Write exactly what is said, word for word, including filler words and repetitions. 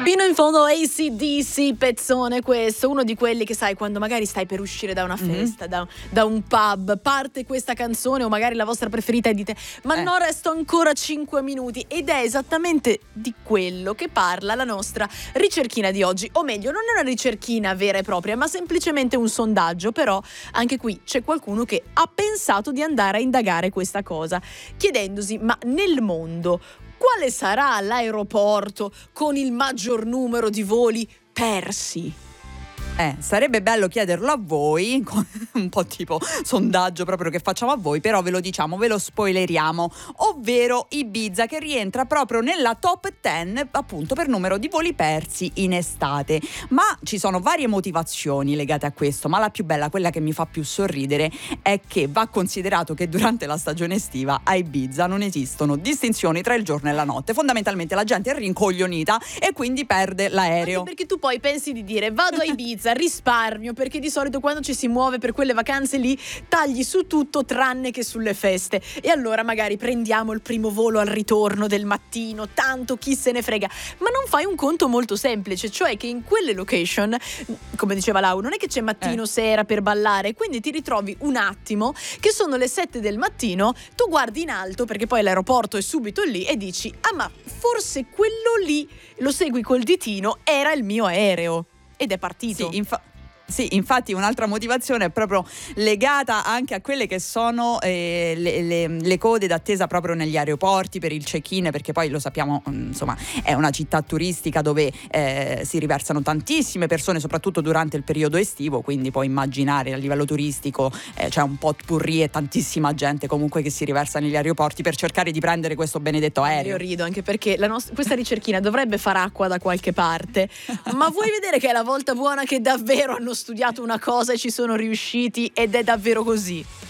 Fino in fondo A C D C, pezzone questo, uno di quelli che sai quando magari stai per uscire da una festa, mm-hmm. da, da un pub, parte questa canzone o magari la vostra preferita e dite ma eh. no, resto ancora cinque minuti, ed è esattamente di quello che parla la nostra ricerchina di oggi, o meglio non è una ricerchina vera e propria ma semplicemente un sondaggio, però anche qui c'è qualcuno che ha pensato di andare a indagare questa cosa chiedendosi ma nel mondo quale sarà l'aeroporto con il maggior numero di voli persi? Eh, sarebbe bello chiederlo a voi, un po' tipo sondaggio proprio che facciamo a voi, però ve lo diciamo, ve lo spoileriamo, ovvero Ibiza, che rientra proprio nella top dieci appunto per numero di voli persi in estate. Ma ci sono varie motivazioni legate a questo, ma la più bella, quella che mi fa più sorridere, è che va considerato che durante la stagione estiva a Ibiza non esistono distinzioni tra il giorno e la notte. Fondamentalmente la gente è rincoglionita e quindi perde l'aereo. Anche perché tu poi pensi di dire vado a Ibiza, risparmio, perché di solito quando ci si muove per quelle vacanze lì tagli su tutto tranne che sulle feste, e allora magari prendiamo il primo volo al ritorno del mattino, tanto chi se ne frega. Ma non fai un conto molto semplice, cioè che in quelle location, come diceva Lau, non è che c'è mattino eh. sera per ballare, quindi ti ritrovi un attimo che sono le sette del mattino, tu guardi in alto perché poi l'aeroporto è subito lì e dici ah ma forse quello lì, lo segui col ditino, era il mio aereo. Ed è partito. Sì, infa- sì, infatti un'altra motivazione è proprio legata anche a quelle che sono eh, le, le, le code d'attesa proprio negli aeroporti per il check-in, perché poi lo sappiamo, insomma, è una città turistica dove eh, si riversano tantissime persone, soprattutto durante il periodo estivo, quindi puoi immaginare a livello turistico eh, c'è un potpourri e tantissima gente comunque che si riversa negli aeroporti per cercare di prendere questo benedetto aereo. Io rido anche perché la nost- questa ricerchina dovrebbe far acqua da qualche parte, ma vuoi vedere che è la volta buona che davvero hanno studiato una cosa e ci sono riusciti, ed è davvero così.